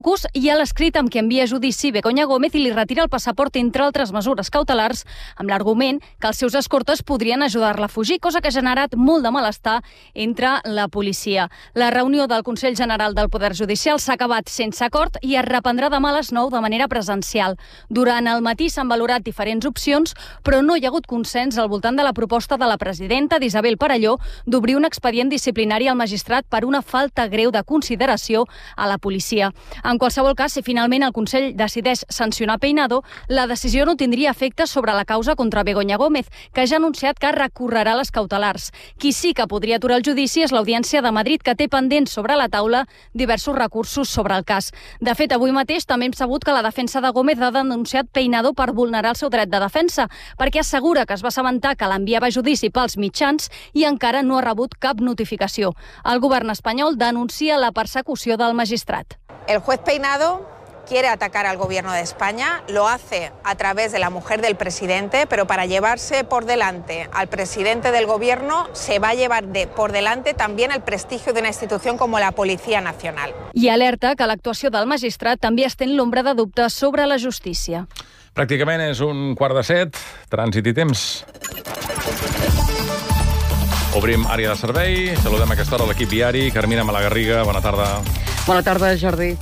Cus hi ha l'escrit amb què envia a judici Begoña Gómez i li retira el passaport, entre altres mesures cautelars, amb l'argument que els seus escortes podrien ajudar-la a fugir, cosa que ha generat molt de malestar entre la policia. La reunió del Consell General del Poder Judicial s'ha acabat sense acord i es reprendrà demà a les 9 de manera presencial. Durant el matí s'han valorat diferents opcions, però no hi ha hagut consens al voltant de la proposta de la presidenta d'Isabel Parelló d'obrir un expedient disciplinari al magistrat per una falta greu de consideració a la policia. En qualsevol cas, si finalment el Consell decideix sancionar Peinado, la decisió no tindria efecte sobre la causa contra Begoña Gómez, que ja ha anunciat que recorrerà les cautelars. Qui sí que podria aturar el judici és l'Audiència de Madrid, que té pendents sobre la taula diversos recursos sobre el cas. De fet, avui mateix també hem sabut que la defensa de Gómez ha denunciat Peinado per vulnerar el seu dret de defensa, perquè assegura que es va assabentar que l'enviava a judici pels mitjans i encara no ha rebut cap notificació. El govern espanyol denuncia la persecució del magistrat. El juez Peinado quiere atacar al gobierno de España, lo hace a través de la mujer del presidente, pero para llevarse por delante al presidente del gobierno se va a llevar por delante también el prestigio de una institución como la Policía Nacional. I alerta que l'actuació del magistrat també estén l'ombra de dubtes sobre la justícia. Pràcticament és 6:45, trànsit i temps. Obrim àrea de servei. Saludem a aquesta hora l'equip viari. Carmina Malagarriga, bona tarda. Bona tarda, Jordi.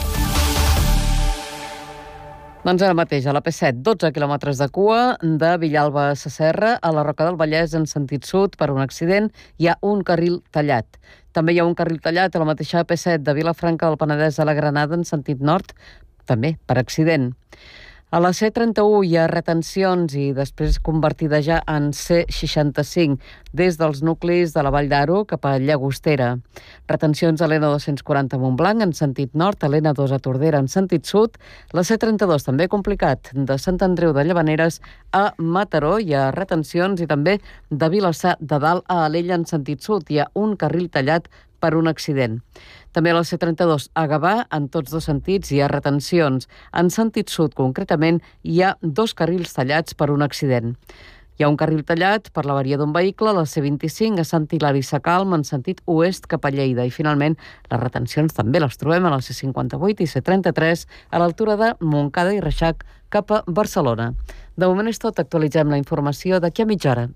Doncs ara mateix, a la P7, 12 quilòmetres de cua de Villalba a Sasserra, a la Roca del Vallès en sentit sud per un accident, hi ha un carril tallat. També hi ha un carril tallat a la mateixa P7 de Vilafranca del Penedès a la Granada en sentit nord, també per accident. A la C31 hi ha retencions i després convertida ja en C65 des dels nuclis de la Vall d'Aro cap a Llagostera. Retencions a l'N240 a Montblanc en sentit nord, a l'N2 a Tordera en sentit sud. La C32 també complicat, de Sant Andreu de Llavaneres a Mataró hi ha retencions i també de Vilassar de Dalt a Alella en sentit sud hi ha un carril tallat per un accident. També a la C32 a Gavà, en tots dos sentits, hi ha retencions. En sentit sud, concretament, hi ha 2 carrils tallats per un accident. Hi ha un carril tallat per l'avaria d'un vehicle a la C25 a Sant Hilari Sacalm en sentit oest cap a Lleida. I finalment, les retencions també les trobem a la C58 i C33 a l'altura de Montcada i Reixac cap a Barcelona. De moment és tot. Actualitzem la informació d'aquí a mitja hora.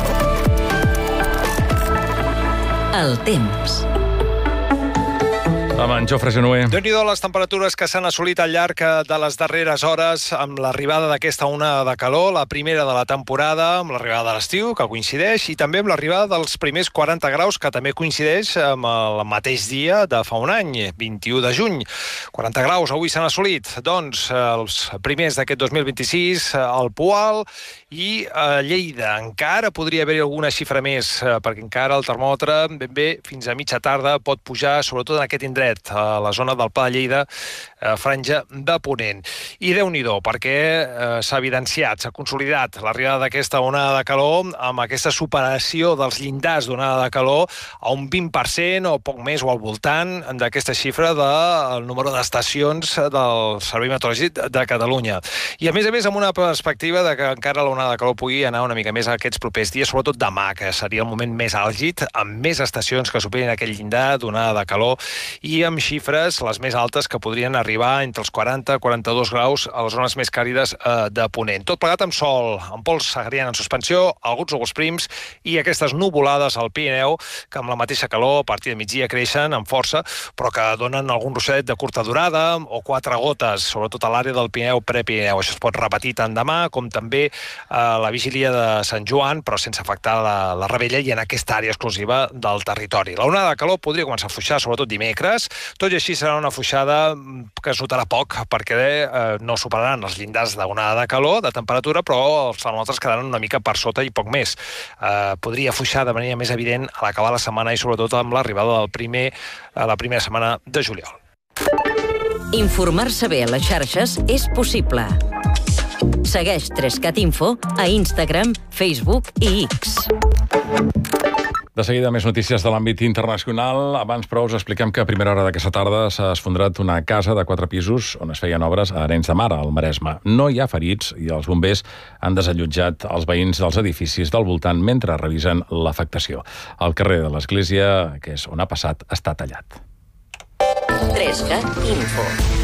El temps. Amb en Jofre Genuer. Déu-n'hi-do les temperatures que s'han assolit al llarg de les darreres hores amb l'arribada d'aquesta onada de calor, la primera de la temporada, amb l'arribada de l'estiu, que coincideix, i també amb l'arribada dels primers 40 graus, que també coincideix amb el mateix dia de fa un any, 21 de juny. 40 graus avui s'han assolit, doncs, els primers d'aquest 2026, al Poal i a Lleida. Encara podria haver-hi alguna xifra més, perquè encara el termòmetre ben bé fins a mitja tarda pot pujar, sobretot en aquest indret, a la zona del Pla de Lleida, franja de Ponent. I Déu-n'hi-do, perquè s'ha evidenciat, s'ha consolidat l'arribada d'aquesta onada de calor amb aquesta superació dels llindars d'onada de calor a un 20% o poc més o al voltant d'aquesta xifra del número d'estacions del Servei Meteorològic de Catalunya. I a més, amb una perspectiva de que encara l'onada de calor pugui anar una mica més aquests propers dies, sobretot demà, que seria el moment més àlgid, amb més estacions que superin aquell llindar d'onada de calor i amb xifres les més altes que podrien arribar entre els 40 i 42 graus a les zones més càlides de Ponent. Tot plegat amb sol, amb pols sahariana en suspensió, alguns núvols prims i aquestes nuvolades al Pirineu que amb la mateixa calor a partir de migdia creixen amb força, però que donen algun rossedet de curta durada o 4 gotes, sobretot a l'àrea del Pirineu Prepirineu. Això es pot repetir tant demà com també a la vigília de Sant Joan, però sense afectar la Rebella i en aquesta àrea exclusiva del territori. La onada de calor podria començar a afluixar, sobretot dimecres. Tot i així serà una afluixada que es notarà poc, perquè no superaran els llindars d'onada de calor, de temperatura, però els termòmetres quedaran una mica per sota i poc més. Podria afluixar de manera més evident a l'acabar la setmana i sobretot amb l'arribada la primera setmana de juliol. Informar-se bé a les xarxes és possible. Segueix 3CAT Info a Instagram, Facebook i X. De seguida, més notícies de l'àmbit internacional. Abans, però, us expliquem que a primera hora d'aquesta tarda s'ha esfondrat una casa de 4 pisos on es feien obres a Arenys de Mar, al Maresme. No hi ha ferits i els bombers han desallotjat els veïns dels edificis del voltant mentre revisen l'afectació. El carrer de l'Església, que és on ha passat, està tallat. 3CAT Info.